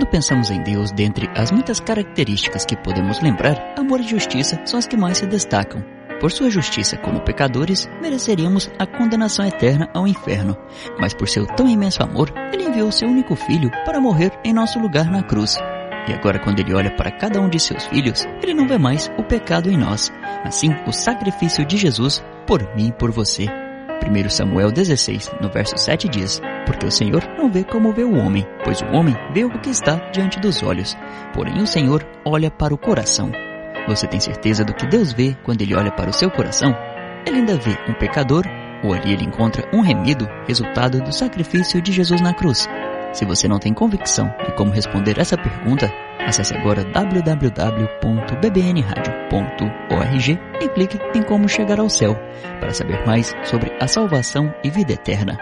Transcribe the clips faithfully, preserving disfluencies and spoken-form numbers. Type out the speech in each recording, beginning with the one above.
Quando pensamos em Deus, dentre as muitas características que podemos lembrar, amor e justiça são as que mais se destacam. Por sua justiça, como pecadores, mereceríamos a condenação eterna ao inferno. Mas por seu tão imenso amor, Ele enviou seu único filho para morrer em nosso lugar na cruz. E agora, quando Ele olha para cada um de seus filhos, Ele não vê mais o pecado em nós. Assim, o sacrifício de Jesus por mim e por você. primeiro Samuel dezesseis, no verso sete diz: porque o Senhor não vê como vê o homem, pois o homem vê o que está diante dos olhos. Porém o Senhor olha para o coração. Você tem certeza do que Deus vê quando Ele olha para o seu coração? Ele ainda vê um pecador, ou ali Ele encontra um remido, resultado do sacrifício de Jesus na cruz? Se você não tem convicção de como responder essa pergunta, acesse agora w w w ponto b b n radio ponto org e clique em Como Chegar ao Céu, para saber mais sobre a salvação e vida eterna.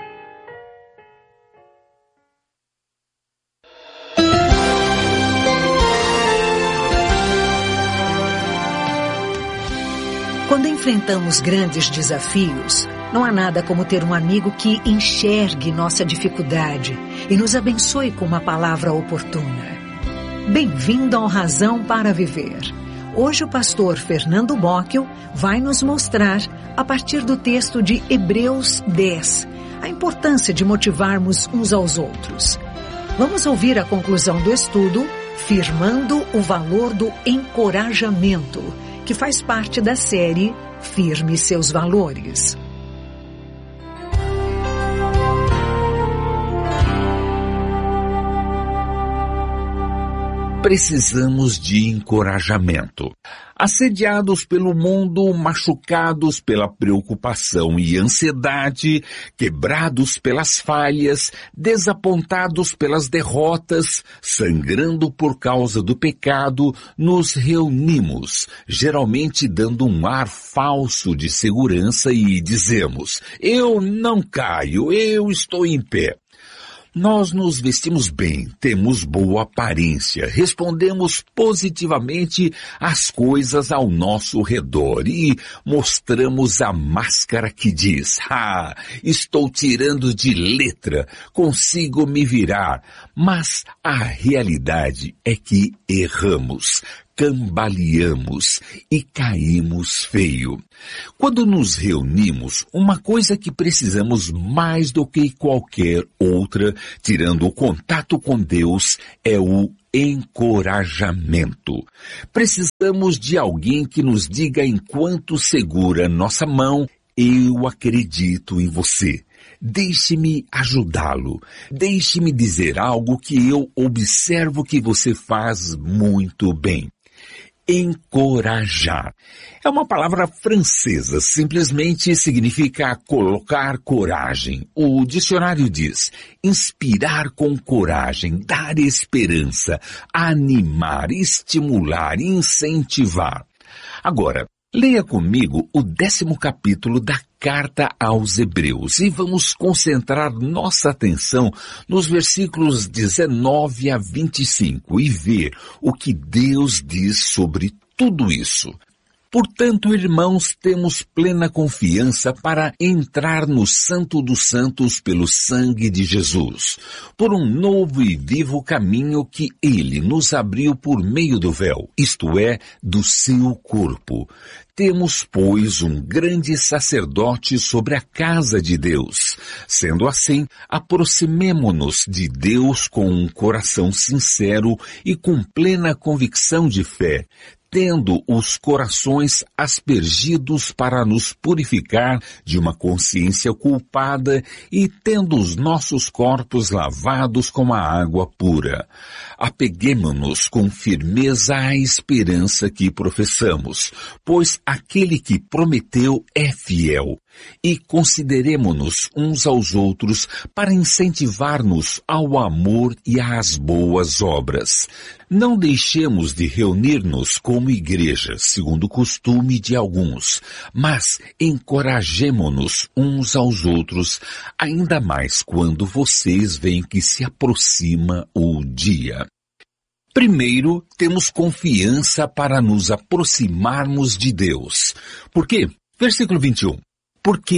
Quando enfrentamos grandes desafios, não há nada como ter um amigo que enxergue nossa dificuldade e nos abençoe com uma palavra oportuna. Bem-vindo ao Razão para Viver. Hoje o pastor Fernando Bocchio vai nos mostrar, a partir do texto de Hebreus dez, a importância de motivarmos uns aos outros. Vamos ouvir a conclusão do estudo, Firmando o Valor do Encorajamento, que faz parte da série Firme Seus Valores. Precisamos de encorajamento. Assediados pelo mundo, machucados pela preocupação e ansiedade, quebrados pelas falhas, desapontados pelas derrotas, sangrando por causa do pecado, nos reunimos, geralmente dando um ar falso de segurança e dizemos: eu não caio, eu estou em pé. Nós nos vestimos bem, temos boa aparência, respondemos positivamente às coisas ao nosso redor e mostramos a máscara que diz: ah, estou tirando de letra, consigo me virar. Mas a realidade é que erramos, cambaleamos e caímos feio. Quando nos reunimos, uma coisa que precisamos mais do que qualquer outra, tirando o contato com Deus, é o encorajamento. Precisamos de alguém que nos diga enquanto segura nossa mão: eu acredito em você. Deixe-me ajudá-lo. Deixe-me dizer algo que eu observo que você faz muito bem. Encorajar. É uma palavra francesa, simplesmente significa colocar coragem. O dicionário diz: inspirar com coragem, dar esperança, animar, estimular, incentivar. Agora, leia comigo o décimo capítulo da Carta aos Hebreus e vamos concentrar nossa atenção nos versículos dezenove a vinte e cinco e ver o que Deus diz sobre tudo isso. Portanto, irmãos, temos plena confiança para entrar no Santo dos Santos pelo sangue de Jesus, por um novo e vivo caminho que Ele nos abriu por meio do véu, isto é, do seu corpo. Temos, pois, um grande sacerdote sobre a casa de Deus. Sendo assim, aproximemo-nos de Deus com um coração sincero e com plena convicção de fé, tendo os corações aspergidos para nos purificar de uma consciência culpada e tendo os nossos corpos lavados com a água pura. Apeguemo-nos com firmeza à esperança que professamos, pois aquele que prometeu é fiel. E consideremo-nos uns aos outros para incentivar-nos ao amor e às boas obras. Não deixemos de reunir-nos como igreja, segundo o costume de alguns, mas encorajemo-nos uns aos outros, ainda mais quando vocês veem que se aproxima o dia. Primeiro, temos confiança para nos aproximarmos de Deus. Por quê? Versículo vinte e um. Porque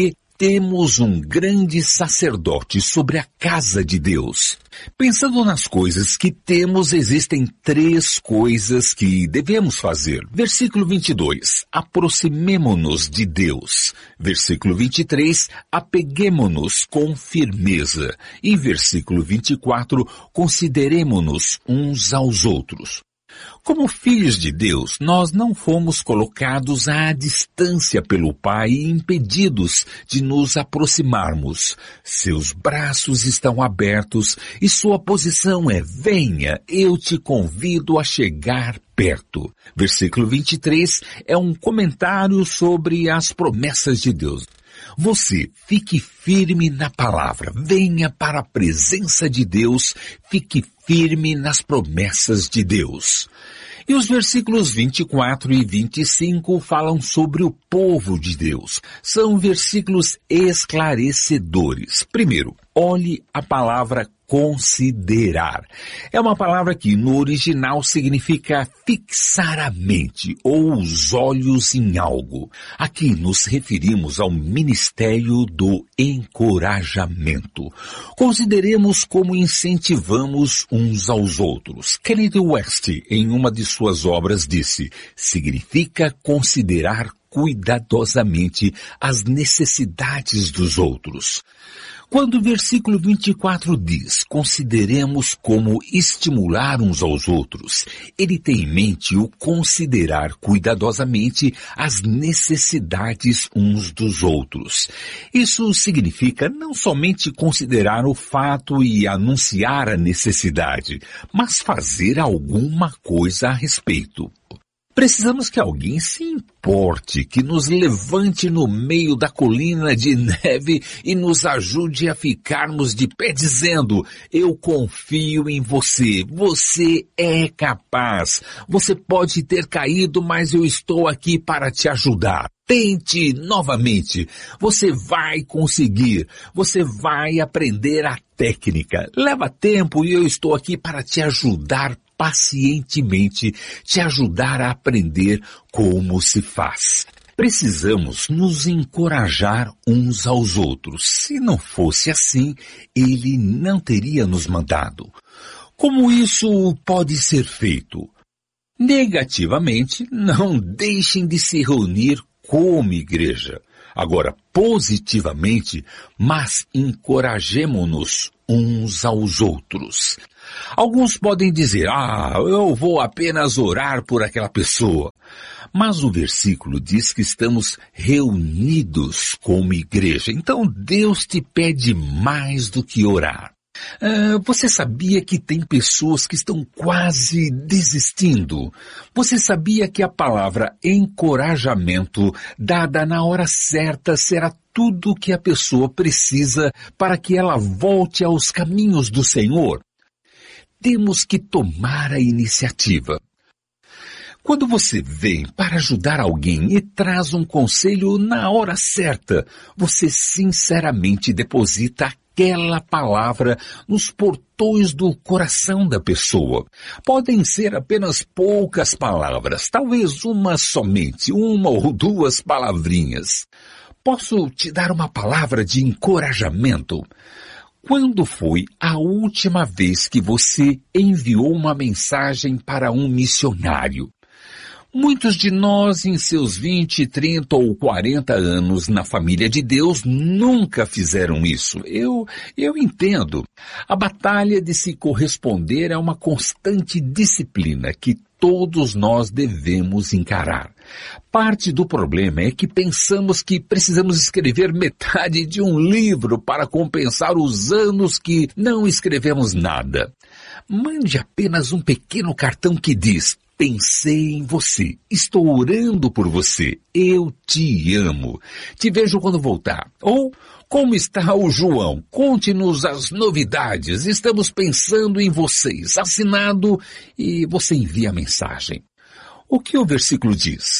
temos um grande sacerdote sobre a casa de Deus. Pensando nas coisas que temos, existem três coisas que devemos fazer. Versículo vinte e dois, aproximemo-nos de Deus. Versículo vinte e três, apeguemo-nos com firmeza. E versículo vinte e quatro, consideremo-nos uns aos outros. Como filhos de Deus, nós não fomos colocados à distância pelo Pai e impedidos de nos aproximarmos. Seus braços estão abertos e sua posição é: venha, eu te convido a chegar perto. Versículo vinte e três é um comentário sobre as promessas de Deus. Você fique firme na palavra, venha para a presença de Deus, fique firme nas promessas de Deus. E os versículos vinte e quatro e vinte e cinco falam sobre o povo de Deus. São versículos esclarecedores. Primeiro, olhe a palavra considerar. É uma palavra que no original significa fixar a mente ou os olhos em algo. Aqui nos referimos ao ministério do encorajamento. Consideremos como incentivamos uns aos outros. Kenneth West, em uma de suas obras, disse: significa considerar cuidadosamente as necessidades dos outros. Quando o versículo vinte e quatro diz, consideremos como estimular uns aos outros, ele tem em mente o considerar cuidadosamente as necessidades uns dos outros. Isso significa não somente considerar o fato e anunciar a necessidade, mas fazer alguma coisa a respeito. Precisamos que alguém se importe, que nos levante no meio da colina de neve e nos ajude a ficarmos de pé dizendo: eu confio em você, você é capaz, você pode ter caído, mas eu estou aqui para te ajudar. Tente novamente, você vai conseguir, você vai aprender a técnica. Leva tempo e eu estou aqui para te ajudar pacientemente, te ajudar a aprender como se faz. Precisamos nos encorajar uns aos outros. Se não fosse assim, ele não teria nos mandado. Como isso pode ser feito? Negativamente, não deixem de se reunir como igreja. Agora, positivamente, mas encorajemo-nos uns aos outros. Alguns podem dizer: ah, eu vou apenas orar por aquela pessoa. Mas o versículo diz que estamos reunidos como igreja. Então Deus te pede mais do que orar. Uh, você sabia que tem pessoas que estão quase desistindo? Você sabia que a palavra encorajamento, dada na hora certa, será tudo o que a pessoa precisa para que ela volte aos caminhos do Senhor? Temos que tomar a iniciativa. Quando você vem para ajudar alguém e traz um conselho na hora certa, você sinceramente deposita aquela palavra nos portões do coração da pessoa. Podem ser apenas poucas palavras, talvez uma somente, uma ou duas palavrinhas. Posso te dar uma palavra de encorajamento? Quando foi a última vez que você enviou uma mensagem para um missionário? Muitos de nós, em seus vinte, trinta ou quarenta anos na família de Deus, nunca fizeram isso. Eu, eu entendo. A batalha de se corresponder é uma constante disciplina que todos nós devemos encarar. Parte do problema é que pensamos que precisamos escrever metade de um livro para compensar os anos que não escrevemos nada. Mande apenas um pequeno cartão que diz: pensei em você, estou orando por você, eu te amo, te vejo quando voltar. Ou, como está o João? Conte-nos as novidades, estamos pensando em vocês. Assinado, e você envia a mensagem. O que o versículo diz?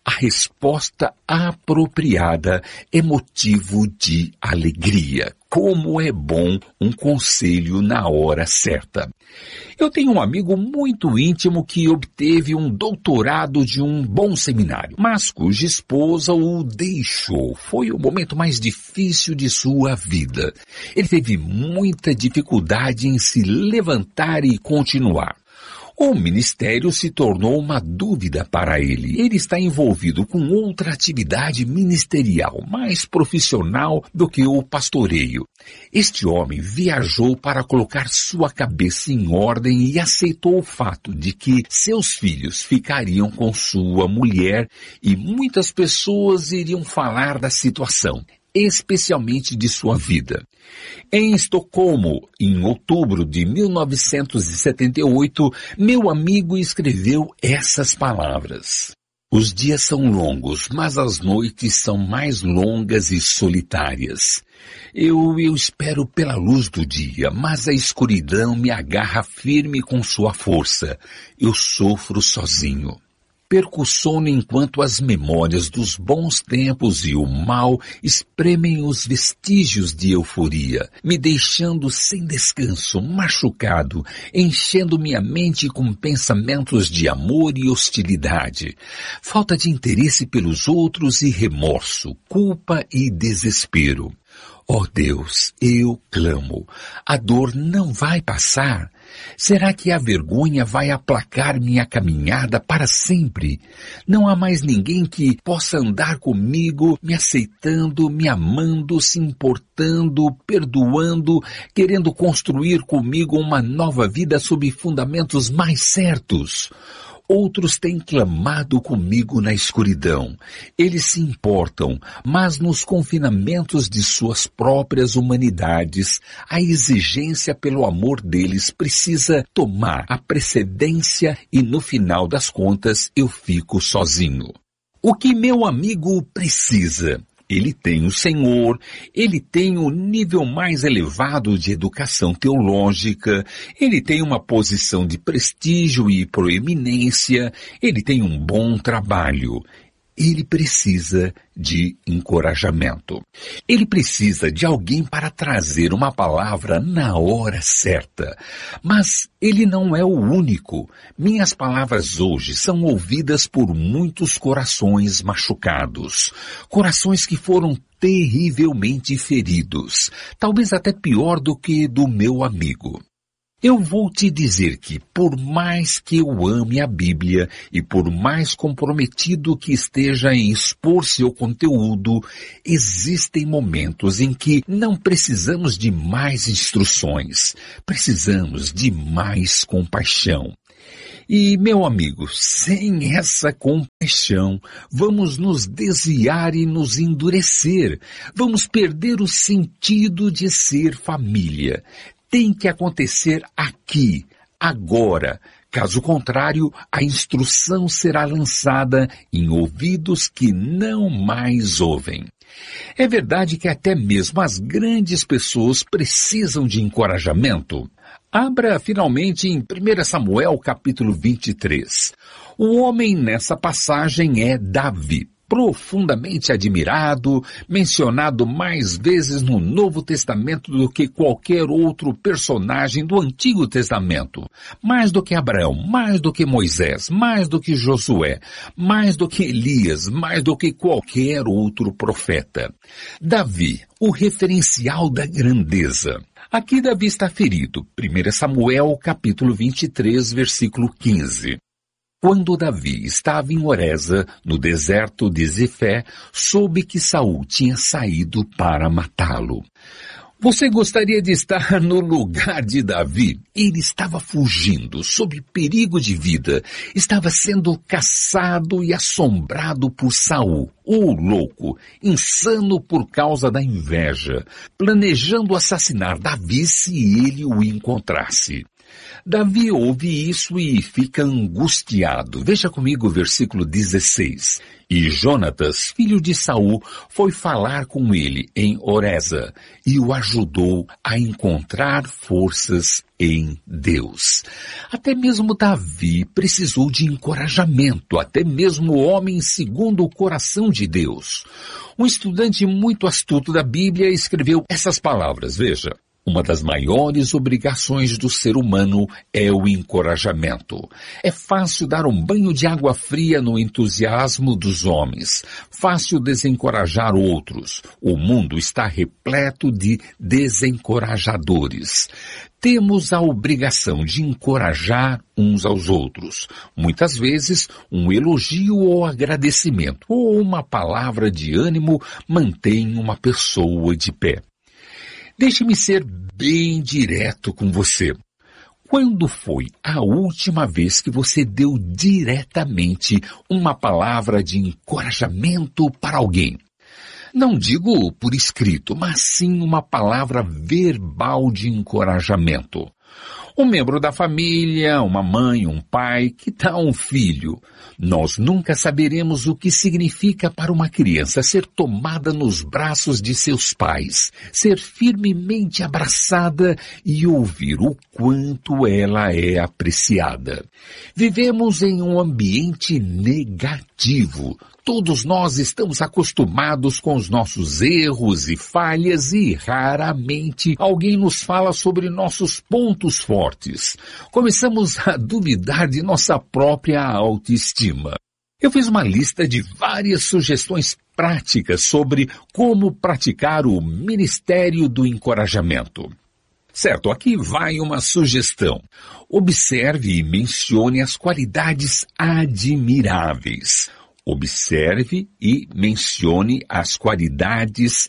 A resposta apropriada é motivo de alegria. Como é bom um conselho na hora certa. Eu tenho um amigo muito íntimo que obteve um doutorado de um bom seminário, mas cuja esposa o deixou. Foi o momento mais difícil de sua vida. Ele teve muita dificuldade em se levantar e continuar. O ministério se tornou uma dúvida para ele. Ele está envolvido com outra atividade ministerial, mais profissional do que o pastoreio. Este homem viajou para colocar sua cabeça em ordem e aceitou o fato de que seus filhos ficariam com sua mulher e muitas pessoas iriam falar da situação, especialmente de sua vida. Em Estocolmo, em outubro de mil novecentos e setenta e oito, meu amigo escreveu essas palavras. Os dias são longos, mas as noites são mais longas e solitárias. Eu, eu espero pela luz do dia, mas a escuridão me agarra firme com sua força. Eu sofro sozinho. Perco o sono enquanto as memórias dos bons tempos e o mal espremem os vestígios de euforia, me deixando sem descanso, machucado, enchendo minha mente com pensamentos de amor e hostilidade, falta de interesse pelos outros e remorso, culpa e desespero. Ó Deus, eu clamo, a dor não vai passar? Será que a vergonha vai aplacar minha caminhada para sempre? Não há mais ninguém que possa andar comigo, me aceitando, me amando, se importando, perdoando, querendo construir comigo uma nova vida sob fundamentos mais certos. Outros têm clamado comigo na escuridão. Eles se importam, mas nos confinamentos de suas próprias humanidades, a exigência pelo amor deles precisa tomar a precedência e no final das contas eu fico sozinho. O que meu amigo precisa? Ele tem o Senhor, ele tem o nível mais elevado de educação teológica, ele tem uma posição de prestígio e proeminência, ele tem um bom trabalho. Ele precisa de encorajamento. Ele precisa de alguém para trazer uma palavra na hora certa. Mas ele não é o único. Minhas palavras hoje são ouvidas por muitos corações machucados. Corações que foram terrivelmente feridos. Talvez até pior do que do meu amigo. Eu vou te dizer que, por mais que eu ame a Bíblia e por mais comprometido que esteja em expor seu conteúdo, existem momentos em que não precisamos de mais instruções, precisamos de mais compaixão. E, meu amigo, sem essa compaixão, vamos nos desviar e nos endurecer, vamos perder o sentido de ser família. Tem que acontecer aqui, agora. Caso contrário, a instrução será lançada em ouvidos que não mais ouvem. É verdade que até mesmo as grandes pessoas precisam de encorajamento. Abra finalmente em primeiro Samuel capítulo vinte e três. O homem nessa passagem é Davi. Profundamente admirado, mencionado mais vezes no Novo Testamento do que qualquer outro personagem do Antigo Testamento. Mais do que Abraão, mais do que Moisés, mais do que Josué, mais do que Elias, mais do que qualquer outro profeta. Davi, o referencial da grandeza. Aqui Davi está ferido. primeiro Samuel capítulo vinte e três, versículo quinze. Quando Davi estava em Oreza, no deserto de Zifé, soube que Saul tinha saído para matá-lo. Você gostaria de estar no lugar de Davi? Ele estava fugindo, sob perigo de vida. Estava sendo caçado e assombrado por Saul, o louco, insano por causa da inveja, planejando assassinar Davi se ele o encontrasse. Davi ouve isso e fica angustiado. Veja comigo o versículo dezesseis. E Jonatas, filho de Saul, foi falar com ele em Oreza e o ajudou a encontrar forças em Deus. Até mesmo Davi precisou de encorajamento, até mesmo o homem segundo o coração de Deus. Um estudante muito astuto da Bíblia escreveu essas palavras, veja. Uma das maiores obrigações do ser humano é o encorajamento. É fácil dar um banho de água fria no entusiasmo dos homens. Fácil desencorajar outros. O mundo está repleto de desencorajadores. Temos a obrigação de encorajar uns aos outros. Muitas vezes, um elogio ou agradecimento ou uma palavra de ânimo mantém uma pessoa de pé. Deixe-me ser bem direto com você. Quando foi a última vez que você deu diretamente uma palavra de encorajamento para alguém? Não digo por escrito, mas sim uma palavra verbal de encorajamento. Um membro da família, uma mãe, um pai, que tal um filho? Nós nunca saberemos o que significa para uma criança ser tomada nos braços de seus pais, ser firmemente abraçada e ouvir o quanto ela é apreciada. Vivemos em um ambiente negativo. Todos nós estamos acostumados com os nossos erros e falhas e raramente alguém nos fala sobre nossos pontos fortes. Começamos a duvidar de nossa própria autoestima. Eu fiz uma lista de várias sugestões práticas sobre como praticar o ministério do encorajamento. Certo, aqui vai uma sugestão. Observe e mencione as qualidades admiráveis. Observe e mencione as qualidades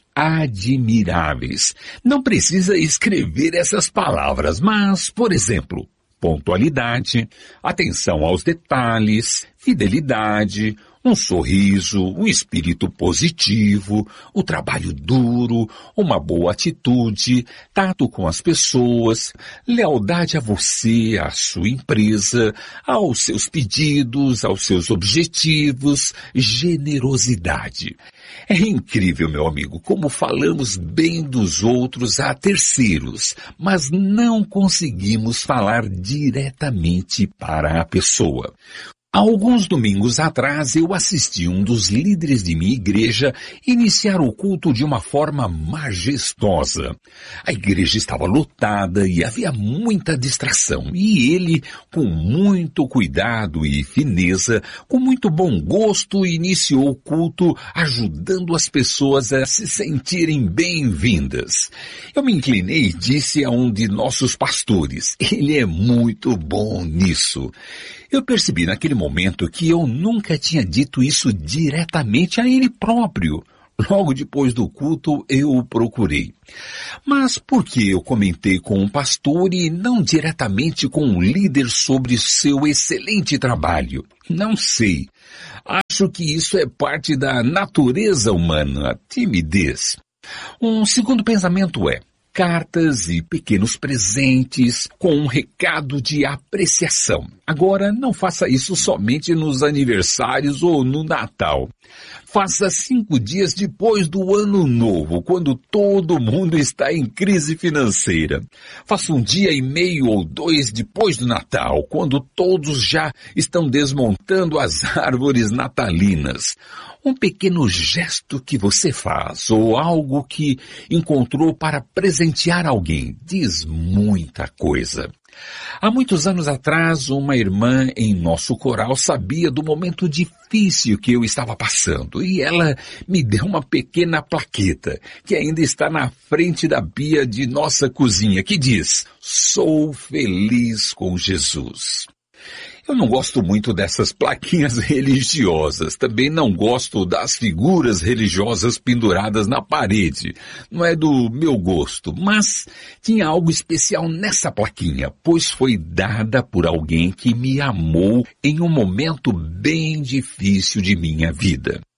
admiráveis. Não precisa escrever essas palavras, mas, por exemplo, pontualidade, atenção aos detalhes, fidelidade, um sorriso, um espírito positivo, o trabalho duro, uma boa atitude, tato com as pessoas, lealdade a você, à sua empresa, aos seus pedidos, aos seus objetivos, generosidade. É incrível, meu amigo, como falamos bem dos outros a terceiros, mas não conseguimos falar diretamente para a pessoa. Há alguns domingos atrás, eu assisti um dos líderes de minha igreja iniciar o culto de uma forma majestosa. A igreja estava lotada e havia muita distração, e ele, com muito cuidado e fineza, com muito bom gosto, iniciou o culto ajudando as pessoas a se sentirem bem-vindas. Eu me inclinei e disse a um de nossos pastores, ele é muito bom nisso. Eu percebi naquele momento que eu nunca tinha dito isso diretamente a ele próprio. Logo depois do culto, eu o procurei. Mas por que eu comentei com um pastor e não diretamente com um líder sobre seu excelente trabalho? Não sei. Acho que isso é parte da natureza humana, a timidez. Um segundo pensamento é: cartas e pequenos presentes com um recado de apreciação. Agora, não faça isso somente nos aniversários ou no Natal. Faça cinco dias depois do Ano Novo, quando todo mundo está em crise financeira. Faça um dia e meio ou dois depois do Natal, quando todos já estão desmontando as árvores natalinas. Um pequeno gesto que você faz ou algo que encontrou para presentear alguém diz muita coisa. Há muitos anos atrás, uma irmã em nosso coral sabia do momento difícil que eu estava passando e ela me deu uma pequena plaqueta que ainda está na frente da pia de nossa cozinha que diz: "Sou feliz com Jesus". Eu não gosto muito dessas plaquinhas religiosas. Também não gosto das figuras religiosas penduradas na parede. Não é do meu gosto, mas tinha algo especial nessa plaquinha, pois foi dada por alguém que me amou em um momento bem difícil de minha vida.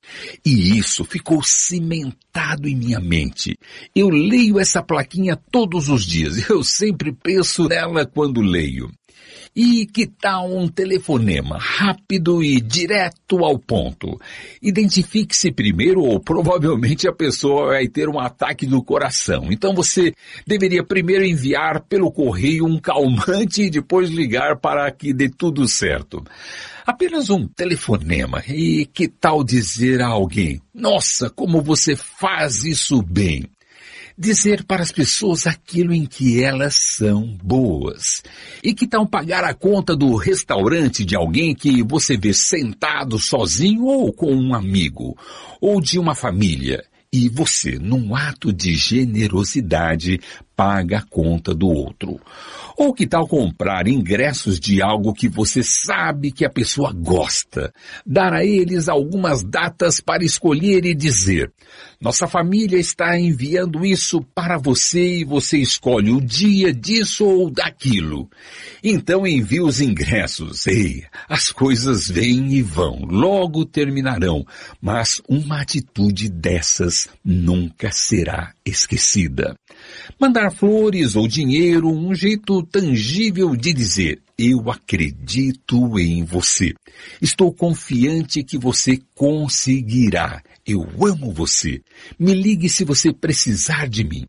E isso ficou cimentado em minha mente. Eu leio essa plaquinha todos os dias. Eu sempre penso nela quando leio. E que tal um telefonema rápido e direto ao ponto? Identifique-se primeiro ou provavelmente a pessoa vai ter um ataque do coração. Então você deveria primeiro enviar pelo correio um calmante e depois ligar para que dê tudo certo. Apenas um telefonema. E que tal dizer a alguém: nossa, como você faz isso bem? Dizer para as pessoas aquilo em que elas são boas. E que tal pagar a conta do restaurante de alguém que você vê sentado sozinho ou com um amigo, ou de uma família, e você, num ato de generosidade, paga a conta do outro? Ou que tal comprar ingressos de algo que você sabe que a pessoa gosta? Dar a eles algumas datas para escolher e dizer: nossa família está enviando isso para você e você escolhe o dia disso ou daquilo. Então envie os ingressos. Ei, as coisas vêm e vão, logo terminarão, mas uma atitude dessas nunca será esquecida. Mandar flores ou dinheiro, um jeito tangível de dizer: eu acredito em você. Estou confiante que você conseguirá. Eu amo você. Me ligue se você precisar de mim.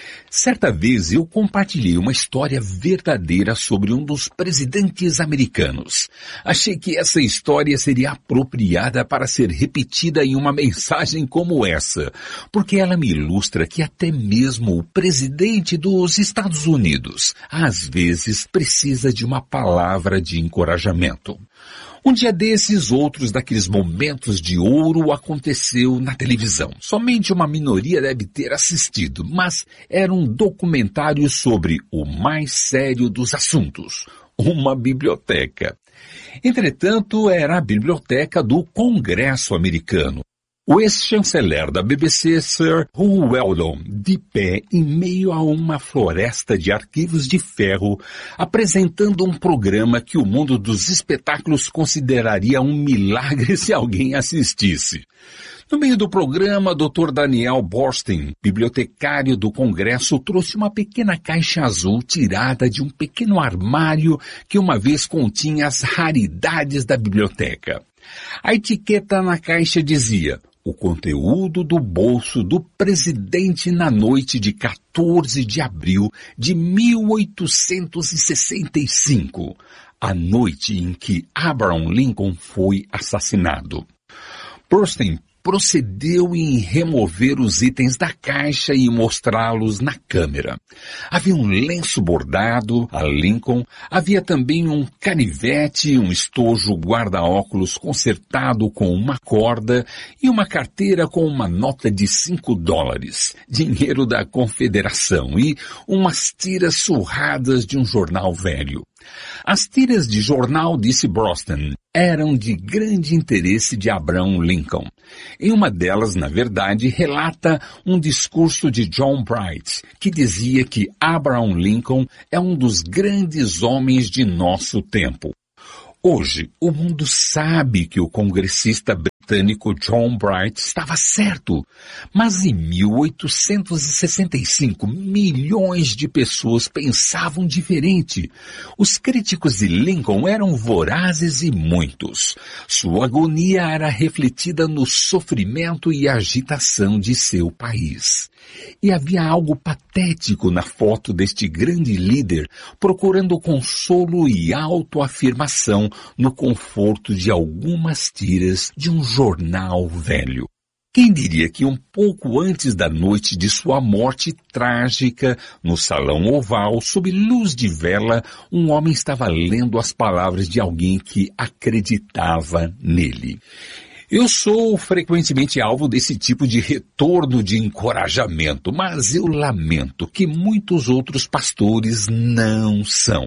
Certa vez eu compartilhei uma história verdadeira sobre um dos presidentes americanos. Achei que essa história seria apropriada para ser repetida em uma mensagem como essa, porque ela me ilustra que até mesmo o presidente dos Estados Unidos, às vezes, precisa de uma palavra de encorajamento. Um dia desses, outros daqueles momentos de ouro aconteceu na televisão. Somente uma minoria deve ter assistido, mas era um documentário sobre o mais sério dos assuntos, uma biblioteca. Entretanto, era a biblioteca do Congresso americano. O ex-chanceler da B B C, Sir Hugh Weldon, de pé em meio a uma floresta de arquivos de ferro, apresentando um programa que o mundo dos espetáculos consideraria um milagre se alguém assistisse. No meio do programa, doutor Daniel Boorstin, bibliotecário do Congresso, trouxe uma pequena caixa azul tirada de um pequeno armário que uma vez continha as raridades da biblioteca. A etiqueta na caixa dizia: o conteúdo do bolso do presidente na noite de quatorze de abril de mil oitocentos e sessenta e cinco, a noite em que Abraham Lincoln foi assassinado. Boorstin procedeu em remover os itens da caixa e mostrá-los na câmera. Havia um lenço bordado a Lincoln, havia também um canivete, um estojo guarda-óculos consertado com uma corda e uma carteira com uma nota de cinco dólares, dinheiro da Confederação, e umas tiras surradas de um jornal velho. As tiras de jornal, disse Boorstin, eram de grande interesse de Abraham Lincoln. Em uma delas, na verdade, relata um discurso de John Bright, que dizia que Abraham Lincoln é um dos grandes homens de nosso tempo. Hoje, o mundo sabe que o congressista britânico John Bright estava certo, mas em mil oitocentos e sessenta e cinco, milhões de pessoas pensavam diferente. Os críticos de Lincoln eram vorazes e muitos. Sua agonia era refletida no sofrimento e agitação de seu país. E havia algo patético na foto deste grande líder, procurando consolo e autoafirmação no conforto de algumas tiras de um jornal velho. Quem diria que um pouco antes da noite de sua morte trágica, no Salão Oval, sob luz de vela, um homem estava lendo as palavras de alguém que acreditava nele. Eu sou frequentemente alvo desse tipo de retorno de encorajamento, mas eu lamento que muitos outros pastores não são.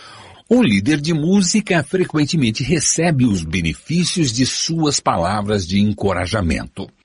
O líder de música frequentemente recebe os benefícios de suas palavras de encorajamento.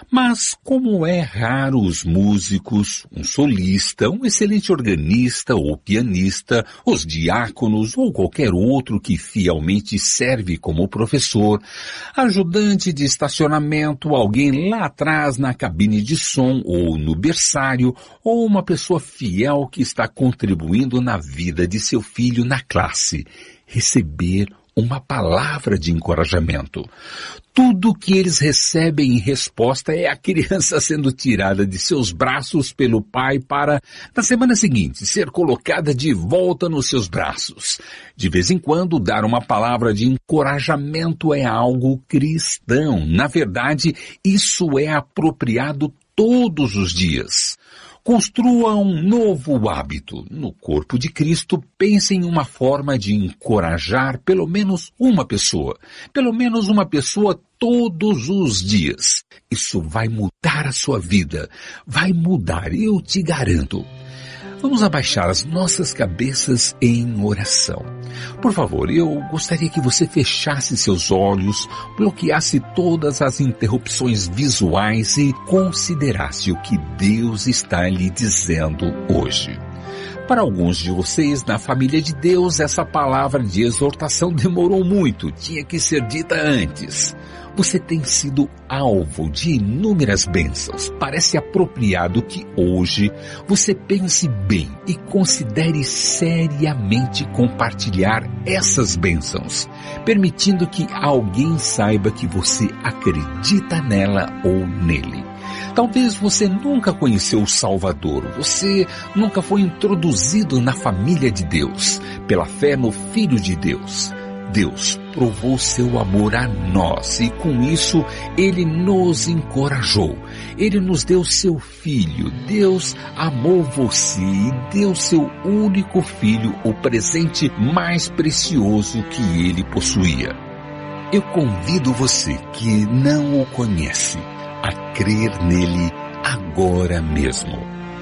Mas como é raro os músicos, um solista, um excelente organista ou pianista, os diáconos ou qualquer outro que fielmente serve como professor, ajudante de estacionamento, alguém lá atrás na cabine de som ou no berçário, ou uma pessoa fiel que está contribuindo na vida de seu filho na classe, receber uma palavra de encorajamento. Tudo que eles recebem em resposta é a criança sendo tirada de seus braços pelo pai para, na semana seguinte, ser colocada de volta nos seus braços. De vez em quando, dar uma palavra de encorajamento é algo cristão. Na verdade, isso é apropriado todos os dias. Construa um novo hábito. No corpo de Cristo, pense em uma forma de encorajar pelo menos uma pessoa. Pelo menos uma pessoa todos os dias. Isso vai mudar a sua vida. Vai mudar, eu te garanto. Vamos abaixar as nossas cabeças em oração. Por favor, eu gostaria que você fechasse seus olhos, bloqueasse todas as interrupções visuais e considerasse o que Deus está lhe dizendo hoje. Para alguns de vocês, na família de Deus, essa palavra de exortação demorou muito, tinha que ser dita antes. Você tem sido alvo de inúmeras bênçãos. Parece apropriado que hoje você pense bem e considere seriamente compartilhar essas bênçãos, permitindo que alguém saiba que você acredita nela ou nele. Talvez você nunca conheceu o Salvador, você nunca foi introduzido na família de Deus, pela fé no Filho de Deus. Deus provou seu amor a nós e com isso Ele nos encorajou. Ele nos deu seu Filho. Deus amou você e deu seu único Filho, o presente mais precioso que Ele possuía. Eu convido você que não o conhece a crer nele agora mesmo.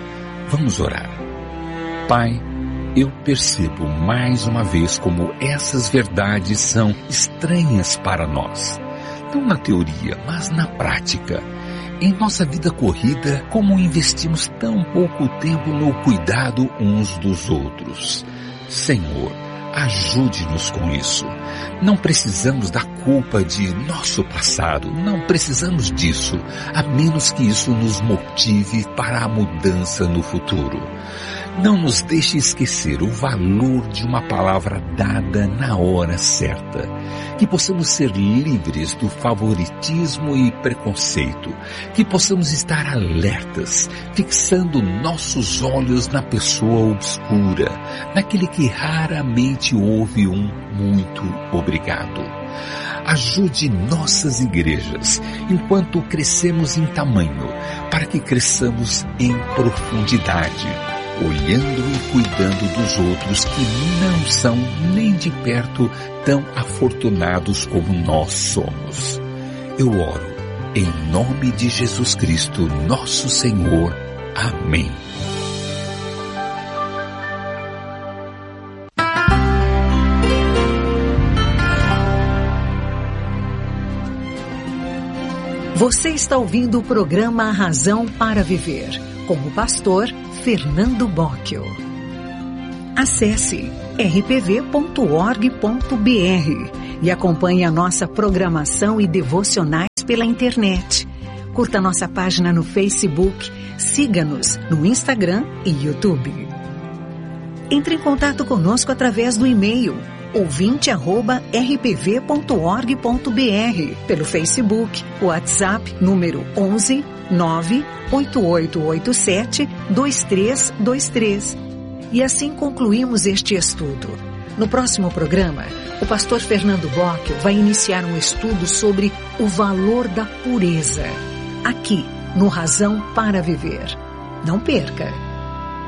Vamos orar. Pai, eu percebo mais uma vez como essas verdades são estranhas para nós. Não na teoria, mas na prática. Em nossa vida corrida, como investimos tão pouco tempo no cuidado uns dos outros. Senhor, ajude-nos com isso. Não precisamos da culpa de nosso passado, não precisamos disso, a menos que isso nos motive para a mudança no futuro. Não nos deixe esquecer o valor de uma palavra dada na hora certa. Que possamos ser livres do favoritismo e preconceito. Que possamos estar alertas, fixando nossos olhos na pessoa obscura, naquele que raramente ouve um muito obrigado. Ajude nossas igrejas, enquanto crescemos em tamanho, para que cresçamos em profundidade, olhando e cuidando dos outros que não são nem de perto tão afortunados como nós somos. Eu oro em nome de Jesus Cristo, nosso Senhor. Amém. Você está ouvindo o programa A Razão para Viver, com o pastor Fernando Bocchio. Acesse r p v ponto org ponto b r e acompanhe a nossa programação e devocionais pela internet. Curta nossa página no Facebook, siga-nos no Instagram e YouTube. Entre em contato conosco através do e-mail ouvinte arroba r p v ponto org ponto b r, pelo Facebook, WhatsApp número onze nove oito oito oito sete dois três dois três. E assim concluímos este estudo. No próximo programa, o pastor Fernando Bocchio vai iniciar um estudo sobre o valor da pureza, aqui no Razão para Viver. Não perca!